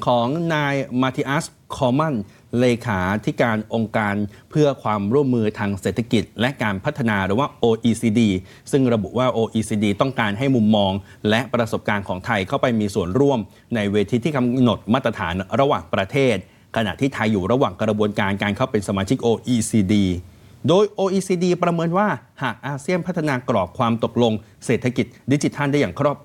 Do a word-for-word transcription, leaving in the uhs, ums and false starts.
ของนายมาธิอัส คอมันเลขาธิการองค์การเพื่อความร่วมมือทางเศรษฐกิจและการพัฒนาหรือว่า โอ อี ซี ดี ซึ่งระบุว่า โอ อี ซี ดี ต้องการให้มุมมองและประสบการณ์ของไทยเข้าไปมีส่วนร่วมในเวทีที่กำหนดมาตรฐานระหว่างประเทศขณะที่ไทยอยู่ระหว่างกระบวนการการเข้าเป็นสมาชิก โอ อี ซี ดี โดย โอ อี ซี ดี ประเมินว่าหากอาเซียนพัฒนากรอบความตกลงเศรษฐกิจดิจิทัลได้อย่างครอบ